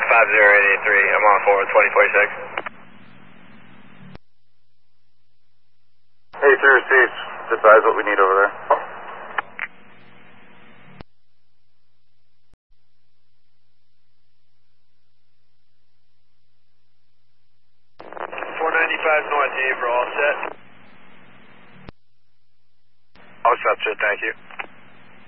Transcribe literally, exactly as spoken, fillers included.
five zero eight eight three, I'm on forward, twenty forty-six. Hey, three receipts. Advise what we need over there. four ninety-five north, Dave, we're all set. All set, sir, thank you.